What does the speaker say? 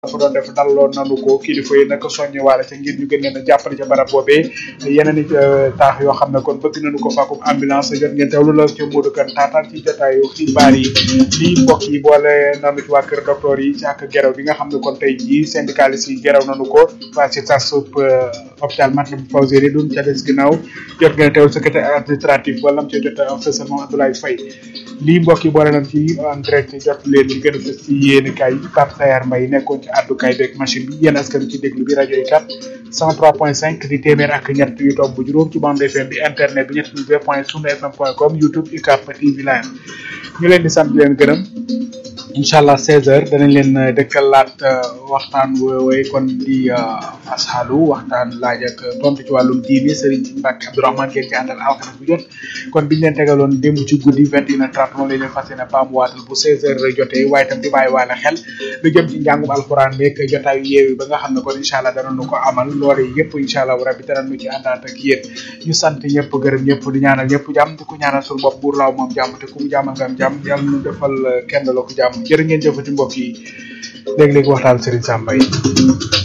fa doon def dalaloon nanu ko kilifa yi nag soññewaale ca ngir ñu gën leen a jàppale ca barab boobee yeneen i taax yoo xam ne kon bëgg nañu ko fàkkum ambulance jot ngeen teewlu la ca Modou Kane taataan ci jotaayu xibaar yi lii mbokk yi boole nanu ci waa kër docteur yi ci ak gerew bi nga xam ne kon tey jii syndicaliste yi gerew nanu ko waa ci sasub hôpital Matlaboul Fawzeyni duñ ca des ginnaaw jot ngeen teewlu secrétaire administratif wala ca jot fësal moom Abdoulaye Faye lii mbokk yi boole nañ ci en direct jot leen li gën a fës ci yéeni kaay Pape Sayar Mbaye nekkoon ci àddukaay beeg machine bi yéen askan ci déglu bi rajo UCAB 103.5 di téeméer ak ñett yu toog bu juróom ci bande FM bi internet bi www.sunufm.com YouTube UCAB TV live ñu leen di sant di leen gërëm inshallah 16h danañ leen dëkkalaat waxtaan woowee kon di ashalu waxtaan laaj ak tontu ci wàllum diine Serigne Mbacke Abdourahmane ngeen ci àndal alxames bu jot kon biñ leen tegaloon démb ci guddi 21h30 moom lañ leen fas yéene baamu waatal bu 16h jotee waaye itam di bàyyi waale xel lu jëm ci njàngum alxuraan beeg jotaayu yeewi ba nga xam ne kon inshallah danañu ko amal loole yëpp inshallah rabbi danañu ci àndaat ak yéen ñu sant ñëpp gërëm ñëpp di ñaanal ñëpp jàmm di ko ñaanal suñu bopp buur laaw moom jàmm te ku mu jàmmal nga am jàmm yàlla ñu defal kenn la ko jàmm jërë ngeen jëfati mbokk yi léegi-léegi waxtaan Serigne Sam Mbaye